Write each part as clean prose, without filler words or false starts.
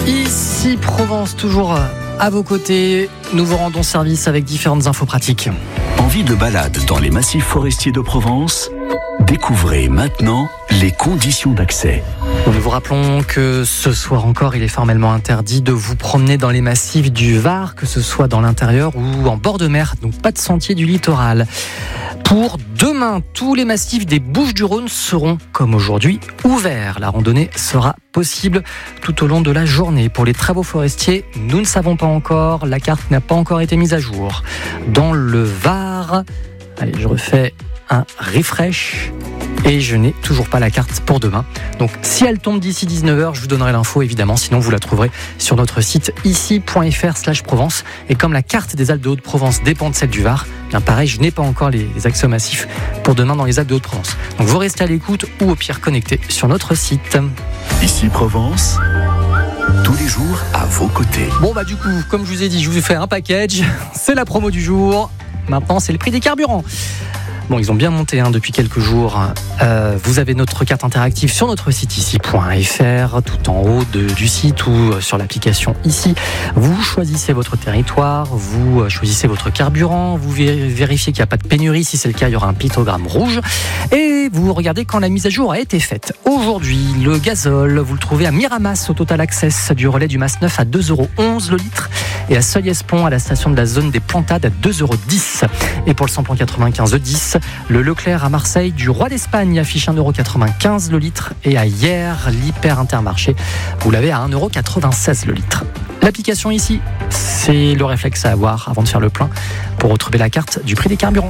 Ici Provence, toujours à vos côtés. Nous vous rendons service avec différentes infos pratiques. Envie de balade dans les massifs forestiers de Provence ? Découvrez maintenant les conditions d'accès. Nous vous rappelons que ce soir encore, il est formellement interdit de vous promener dans les massifs du Var, que ce soit dans l'intérieur ou en bord de mer, donc pas de sentier du littoral. Pour demain, tous les massifs des Bouches-du-Rhône seront, comme aujourd'hui, ouverts. La randonnée sera possible tout au long de la journée. Pour les travaux forestiers, nous ne savons pas encore. La carte n'a pas encore été mise à jour. Dans le Var, allez, je refais un refresh. Et je n'ai toujours pas la carte pour demain. Donc si elle tombe d'ici 19h, je vous donnerai l'info évidemment. Sinon vous la trouverez sur notre site ici.fr/Provence. Et comme la carte des Alpes de Haute-Provence dépend de celle du Var, bien pareil, je n'ai pas encore les accès massifs pour demain dans les Alpes de Haute-Provence. Donc vous restez à l'écoute ou au pire connectés sur notre site. Ici Provence, tous les jours à vos côtés. Bon du coup, comme je vous ai dit, je vous fais un package. C'est la promo du jour. Maintenant, c'est le prix des carburants. Bon, ils ont bien monté depuis quelques jours. Vous avez notre carte interactive sur notre site ici.fr, tout en haut du site ou sur l'application ici. Vous choisissez votre territoire, vous choisissez votre carburant, vous vérifiez qu'il n'y a pas de pénurie. Si c'est le cas, il y aura un pictogramme rouge. Et vous regardez quand la mise à jour a été faite. Aujourd'hui, le gazole, vous le trouvez à Miramas au Total Access du relais du Mas 9 à 2,11€ le litre. Et à Seuil-Espont, à la station de la zone des Plantades, à 2,10€. Et pour le samplon 95 10, le Leclerc à Marseille du Roi d'Espagne affiche 1,95€ le litre. Et à Hier, l'Hyper Intermarché, vous l'avez à 1,96€ le litre. L'application ici, c'est le réflexe à avoir avant de faire le plein pour retrouver la carte du prix des carburants.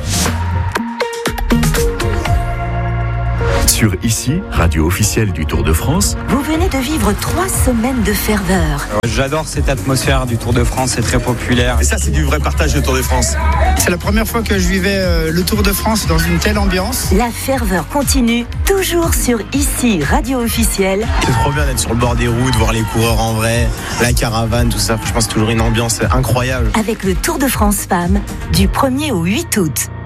Sur Ici, radio officielle du Tour de France. Vous venez de vivre 3 semaines de ferveur. J'adore cette atmosphère du Tour de France, c'est très populaire. Et ça, c'est du vrai partage de Tour de France. C'est la première fois que je vivais le Tour de France dans une telle ambiance. La ferveur continue, toujours sur Ici, radio officielle. C'est trop bien d'être sur le bord des routes, voir les coureurs en vrai, la caravane, tout ça. Je pense que c'est toujours une ambiance incroyable. Avec le Tour de France Femmes, du 1er au 8 août.